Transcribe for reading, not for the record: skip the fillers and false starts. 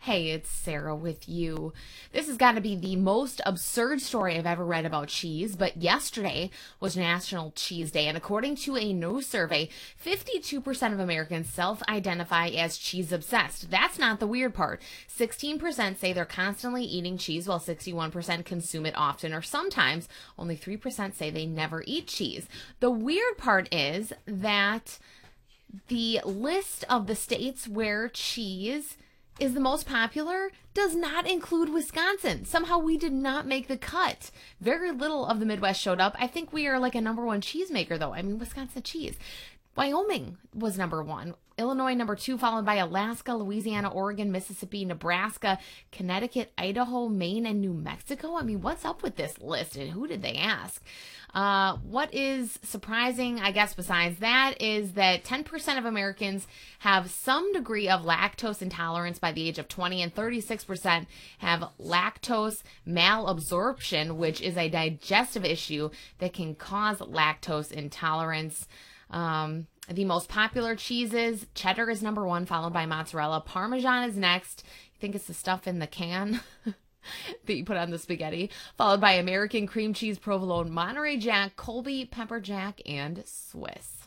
Hey, it's Sarah with you. This has got to be the most absurd story I've ever read about cheese, but yesterday was National Cheese Day, and according to a new survey, 52% of Americans self-identify as cheese obsessed. That's not the weird part. 16% say they're constantly eating cheese, while 61% consume it often or sometimes. Only 3% say they never eat cheese. The weird part is that the list of the states where cheese is the most popular does not include Wisconsin. Somehow we did not make the cut. Very little of the Midwest showed up. I think we are like a number one cheesemaker, though. I mean, Wisconsin cheese. Wyoming was number one. Illinois number two, followed by Alaska, Louisiana, Oregon, Mississippi, Nebraska, Connecticut, Idaho, Maine, and New Mexico. I mean, what's up with this list, and who did they ask? What is surprising, I guess, besides that, is that 10% of Americans have some degree of lactose intolerance by the age of 20, and 36% have lactose malabsorption, which is a digestive issue that can cause lactose intolerance. The most popular cheeses, cheddar is number one, followed by mozzarella. Parmesan is next. You think it's the stuff in the can that you put on the spaghetti, followed by American cream cheese, provolone, Monterey Jack, Colby, pepper jack, and Swiss.